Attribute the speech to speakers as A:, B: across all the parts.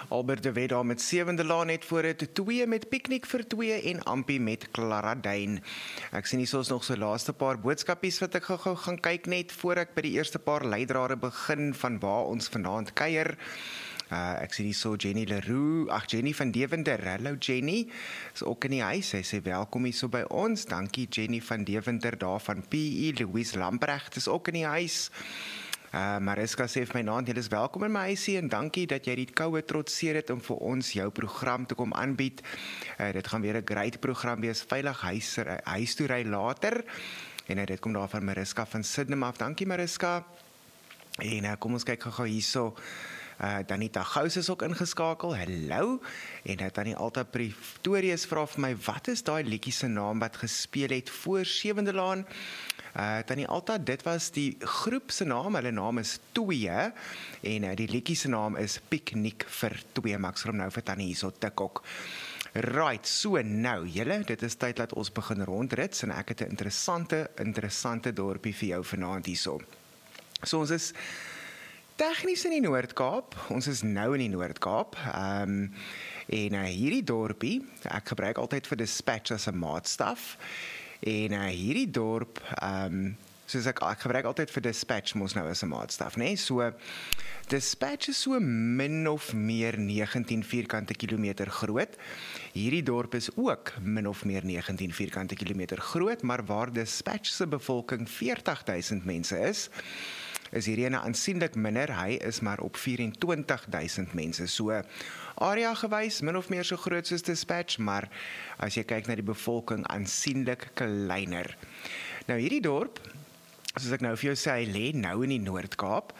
A: Albert de Wet daar met 7de Laan net voor het, 2 met Piknik vir 2 en Ampie met Klaradyn. Ek sien hier soos nog so laaste paar boodskapies wat ek gou gaan kyk net voor ek by die eerste paar leidrade begin van waar ons vanaand kuier. Ek sien hier so Jenny Leroux, Jenny van Deventer. Hallo Jenny, is ook in die huis. Sy sê welkom hier so by ons. Dankie Jenny van Deventer daar van PE. Louise Lamprecht is ook in die huis. Mariska sê vir my naand, jy is welkom in my huisie en dankie dat jy die koue trotseer het om vir ons jou program te kom aanbied. Dit gaan weer 'n great program wees, veilig huis toe ry later. En dit kom daar van Mariska van Sydenham af. Dankie Mariska. En kom ons kyk gou hierso. Danita Gous is ook ingeskakel, hallo, en Tannie Alta Pretorius vra vir my, wat is daai liedjie se naam wat gespeel het voor 7de Laan? Tannie Alta, dit was die groep se naam, hulle naam is 2, en die liedjie se naam is Piknik vir 2, maar ek sal hom nou vir Tannie hierso tik ook. Right, so nou, julle, dit is tyd dat ons begin rondrits, en ek het 'n interessante dorpie vir jou vanaand hierso. So ons is tegnies in die Noord-Kaap, ons is nou in die Noord-Kaap, en hierdie dorpie, ek gebruik altyd vir Dispatch as 'n maatstaf, en hierdie dorp, soos ek gebruik altyd vir Dispatch mos nou as 'n maatstaf, nee, so Dispatch is so min of meer 19 vierkante kilometer groot, hierdie dorp is ook min of meer 19 vierkante kilometer groot, maar waar Dispatch se bevolking 40.000 mense is hierdie 'n aansienlik minder, hy is maar op 24.000 mense, so area gewys, min of meer so groot soos Dispatch, maar as jy kyk na die bevolking, aansienlik kleiner. Nou hierdie dorp, soos ek nou vir jou sê, hy lê nou in die Noord-Kaap,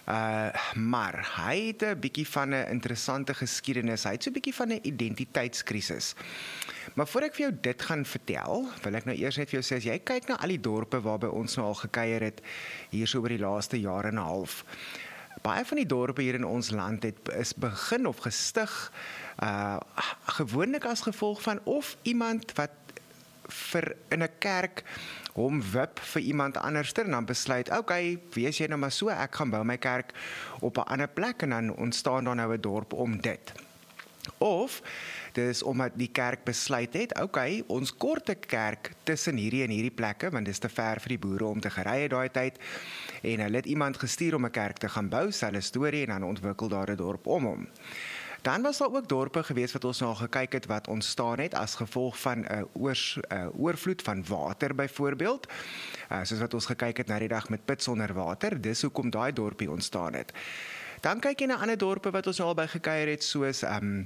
A: maar hy het 'n bietjie van 'n interessante geskiedenis, hy het so 'n bietjie van 'n identiteitskrisis. Maar voor ek vir jou dit gaan vertel, wil ek nou eers net vir jou sê, as jy kyk na al die dorpe waarby ons nou al gekuier het, hier so oor die laaste jaar en 'n half, baie van die dorpe hier in ons land is begin of gestig, gewoonlik as gevolg van of iemand wat vir in 'n kerk hom wip vir iemand anderster en dan besluit, okay, wees jy nou maar so, ek gaan bou my kerk op 'n ander plek en dan ontstaan daar nou 'n dorp om dit. Of, dis omdat die kerk besluit het, okay, ons kort 'n kerk tussen hierdie en hierdie plekke, want dis te ver vir die boere om te gery daai tyd, en hulle het iemand gestuur om 'n kerk te gaan bou, selfe storie, en dan ontwikkel daar 'n dorp om hom. Dan was daar ook dorpe gewees wat ons nou al gekyk het wat ontstaan het as gevolg van 'n oorvloed van water byvoorbeeld, soos wat ons gekyk het na die dag met put sonder water, dis hoekom daai dorpie ontstaan het. Dan kyk jy na ander dorpe wat ons nou al by gekuier het, soos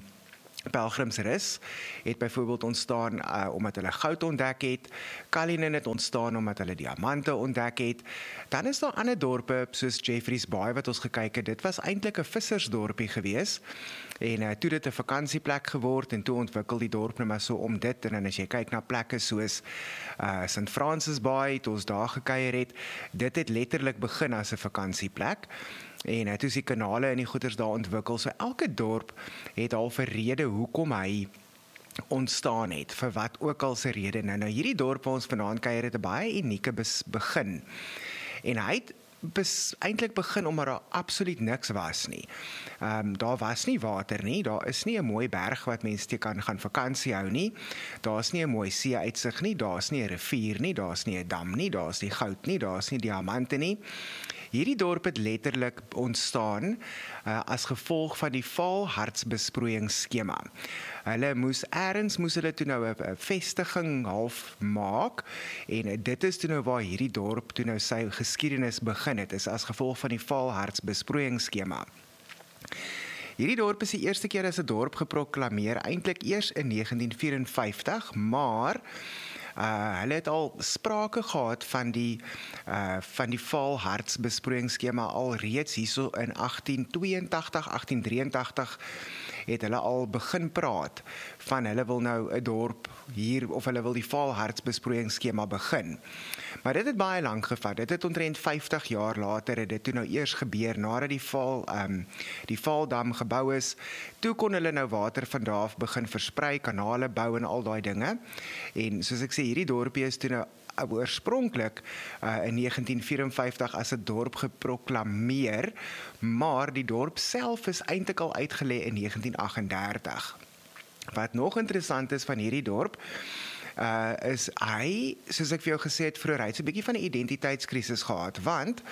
A: Pelgrimsrus het byvoorbeeld ontstaan omdat hulle goud ontdek het, Cullinan het ontstaan omdat hulle diamante ontdek het, dan is daar ander dorpe soos Jeffreys Bay wat ons gekyk het, dit was eintlik 'n vissersdorpie gewees, en toe dit 'n vakansieplek geword, en toe ontwikkel die dorp nou maar so om dit, en dan as jy kyk na plekke soos St. Francis Bay, toe ons daar gekuier het, dit het letterlik begin as 'n vakansieplek, en toe is die kanale en die goeders daar ontwikkel, so elke dorp het al 'n rede hoekom hy ontstaan het, vir wat ook al se rede. Nou hierdie dorp waar ons vanaand kuier het 'n baie unieke begin, en hy het eintlik begin omdat daar absoluut niks was nie. Daar was nie water nie, daar is nie 'n mooi berg wat mense te kan gaan vakansie hou nie, daar's nie 'n mooi see-uitsig nie, daar's nie 'n rivier nie, daar's nie 'n dam nie, daar's nie goud nie, daar's nie diamante nie. Hierdie dorp het letterlik ontstaan as gevolg van die Vaalhartsbesproeiingsskema. Hulle moes hulle toe nou 'n vestiging half maak, en dit is toe nou waar hierdie dorp toe nou sy geskiedenis begin het, is as gevolg van die Vaalhartsbesproeiingsskema. Hierdie dorp is die eerste keer as 'n dorp geproklameer, eintlik eers in 1954, maar hulle het al sprake gehad van die Vaalhartsbesproeiingsskema al reeds hierso in 1882, 1883 het hulle al begin praat van hulle wil nou 'n dorp hier, of hulle wil die Vaalhartsbesproeiingsskema begin. Maar dit het baie lank gevat, dit het omtrent 50 jaar later het dit toe nou eers gebeur, nadat die Vaaldam gebou is, toe kon hulle nou water van daar af begin versprei, kanale bou en al daai dinge, en soos ek sê, hierdie dorpie is toe nou oorspronklik in 1954 as 'n dorp geproklameer, maar die dorp self is eintlik al uitgelê in 1938. Wat nog interessant is van hierdie dorp, is hy, soos ek vir jou gesê het vroeër, hy het so 'n bietjie van 'n identiteitskrisis gehad, want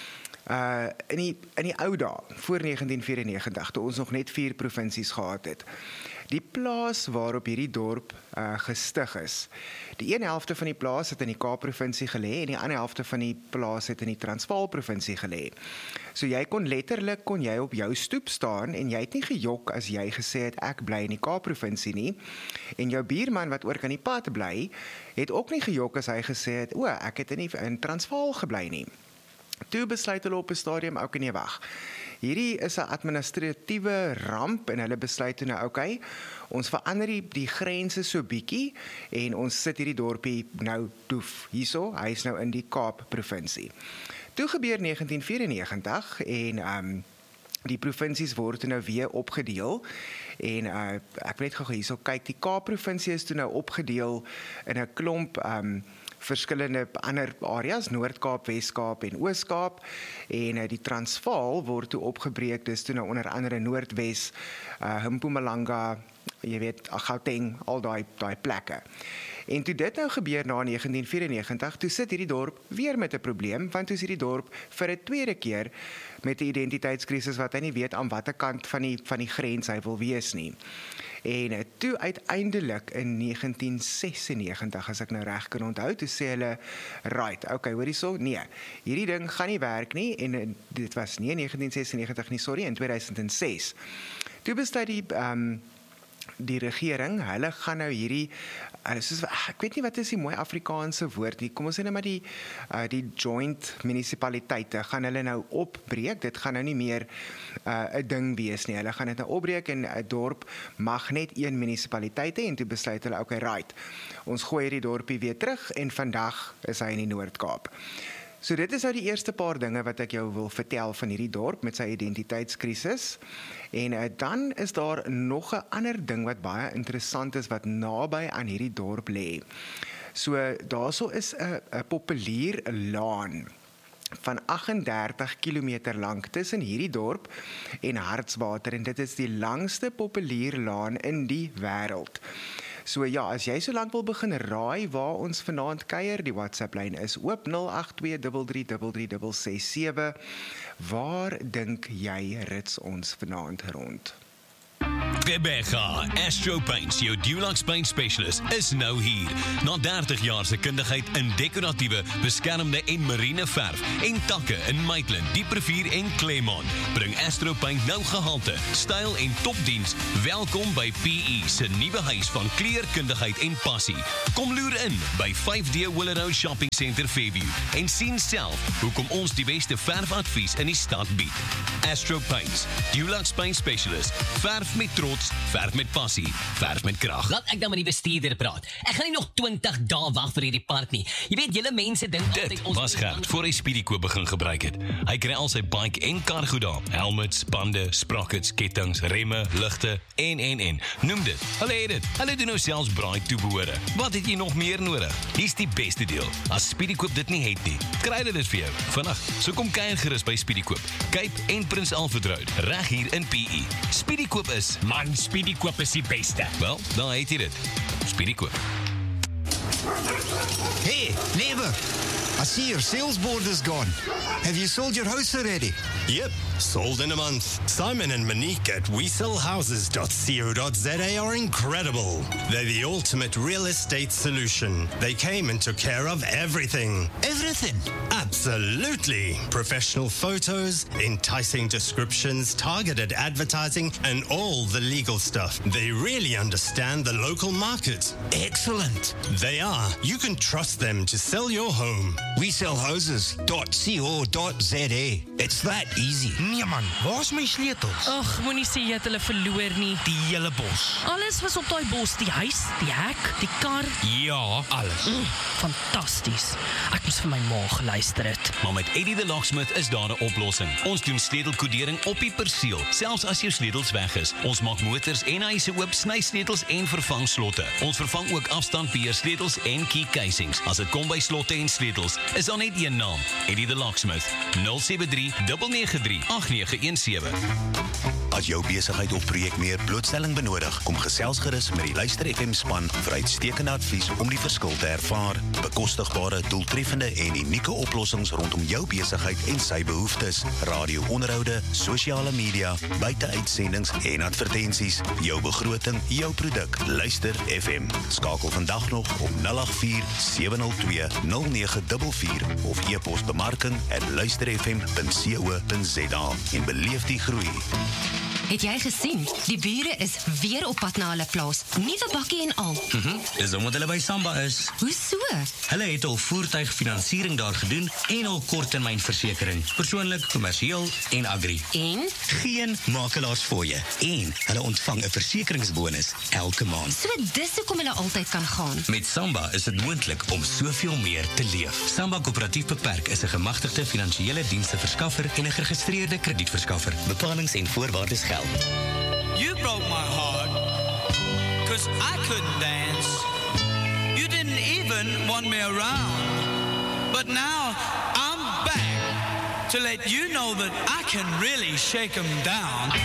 A: in die ou dae, voor 1994, toe ons nog net 4 provinsies gehad het, die plaas waarop hierdie dorp gestig is, die een helfte van die plaas het in die Kaap-provinsie gelê en die ander helfte van die plaas het in die Transvaal-provinsie gelê. So jy kon letterlik op jou stoep staan en jy het nie gejok as jy gesê het ek bly in die Kaap-provinsie nie, en jou buurman wat oor kan die pad bly, het ook nie gejok as hy gesê het, ek het in Transvaal gebly nie. Toe besluit hulle op 'n stadium, nee, wag. Hierdie is 'n administratiewe ramp en hulle besluit toe nou, ons verander die grense so bietjie en ons sit hierdie dorpie nou toef hierso, hy is nou in die Kaap-provinsie. Toe gebeur 1994 en die provinsies word toe nou weer opgedeel en ek wil net gou hierso kyk, die Kaap-provinsie is toe nou opgedeel in 'n klomp verskillende ander areas, Noord-Kaap, Wes-Kaap en Oos-Kaap, en die Transvaal word toe opgebreek, dis toe nou onder andere Noordwes, Mpumalanga, jy weet, Gauteng, al daai plekke. En toe dit nou gebeur na 1994, toe sit hierdie dorp weer met 'n probleem, want toe is hierdie dorp vir 'n tweede keer met 'n identiteitskrisis wat hy nie weet aan watter kant van die grens hy wil wees nie. En toe uiteindelik in 1996, as ek nou reg kan onthou, toe sê hulle, hoor hierso, nee, hierdie ding gaan nie werk nie, en dit was nie in 1996 nie, sorry, in 2006. Toe besluit die regering, hulle gaan nou hierdie, ek weet nie wat is die mooi Afrikaanse woord nie, kom ons sê nou maar die joint munisipaliteite, gaan hulle nou opbreek, dit gaan nou nie meer 'n ding wees nie, hulle gaan dit nou opbreek en 'n dorp mag net een munisipaliteit hê, en toe besluit hulle, ons gooi hierdie dorpie weer terug, en vandag is hy in die Noord-Kaap. So dit is nou die eerste paar dinge wat ek jou wil vertel van hierdie dorp met sy identiteitskrisis. En dan is daar nog 'n ander ding wat baie interessant is wat naby aan hierdie dorp lê. So daarso is 'n populierlaan van 38 kilometer lank tussen hierdie dorp en Hartswater, en dit is die langste populierlaan in die wêreld. So ja, as jy so lank wil begin raai waar ons vanaand kuier, die WhatsApp-lyn is oop 0823333367. Waar dink jy rits ons vanaand rond?
B: Rebecca, Astro Paints, jou Dulux Paint Specialist, is nou hier. Na 30 jaar se kundigheid in dekoratiewe, beskermde en marine verf en takke in Maitland, Dieprivier en Claremont, bring Astro Paint nou gehalte, styl en topdiens. Welkom by PE se nuwe huis van kleurkundigheid en passie. Kom loer in by 5D Willow Shopping Center Fairview en sien self hoekom ons die beste verfadvies in die stad bied. Astro Paints, Dulux Paint Specialist, verf met trots, verf met passie, verf met krag.
C: Laat ek dan met die bestuurder praat. Ek gaan nie nog 20 dae wag vir hierdie park nie. Jy weet, julle mense dink altyd
B: Dit was Gert voor hy Speedy Koop begin gebruik het. Hy kry al sy bike en kar goed daar. Helmets, bande, sprockets, kettinge, remme, ligte en. Noem dit. Hulle het dit. Hulle doen nou selfs braai toebehore. Wat het jy nog meer nodig? Hier's die beste deel. As Speedy Koop dit nie het nie, kry hulle dit vir jou vandag. So kom kuier gerus by Speedy Koop. Cape en Prins Alfred Road, reg hier in PE. Speedy Koop is
D: Speedy Koop is die beste.
B: Wel, dan heet jy dit. Speedy Koop.
E: Hey, neighbor, I see your sales board is gone. Have you sold your house already?
F: Yep, sold in a month. Simon and Monique at WeSellHouses.co.za are incredible. They're the ultimate real estate solution. They came and took care of everything.
E: Everything?
F: Absolutely. Professional photos, enticing descriptions, targeted advertising, and all the legal stuff. They really understand the local market.
E: Excellent.
F: They are. You can trust them to sell your home.
E: WeSellHouses.co.za. It's that easy.
D: Nee man, waar's my sleutels?
G: Ag, moenie sê jy het hulle verloor nie.
D: Die hele bos.
G: Alles was op daai bos, die huis, die hek, die kar.
D: Ja, alles.
G: Fantasties. Ek moes vir my ma geluister het.
B: Maar met Eddie the Locksmith is daar 'n oplossing. Ons doen sleutelkodering op die perseel, selfs as jou sleutels weg is. Ons maak motors en huise oop, sny sleutels en vervang slotte. Ons vervang ook afstandbeheer sleutels en key casings. As dit kom by slotte en sleutels, is daar net een naam, Eddie the Locksmith. 073 993 8917.
H: As jou besigheid of projek meer blootstelling benodig, kom gesels gerus met die Luister FM span vir uitstekende advies om die verskil te ervaar. Bekostigbare, doeltreffende en unieke oplossings rondom jou besigheid en sy behoeftes. Radio-onderhoude, sosiale media, buiteuitsendings en advertensies. Jou begroting, jou produk. Luister FM. Skakel vandag nog op 084-702-0944 of e-pos bemarking@luisterfm.co.za en beleef die groei.
I: Het jy gesien? Die bure is weer op pad na hulle plaas. Nuwe bakkie en al.
J: Dis omdat hulle by Samba is.
I: Hoe so?
J: Hulle het al voertuigfinansiering daar gedoen en al korttermynversekering. Persoonlik, kommersieel en agri.
I: En?
J: Geen makelaars fooie. En hulle ontvang 'n versekeringsbonus elke maand.
I: So dis hoekom hulle altyd kan gaan.
J: Met Samba is dit moontlik om soveel meer te leef. Samba Koöperatief Beperk is 'n gemagtigde finansiële diensteverskaffer en 'n geregistreerde kredietverskaffer. Bepalings en voorwaardes geld.
K: You broke my heart, 'cause I couldn't dance. You didn't even want me around. But now I'm back to let you know that I can really shake 'em down.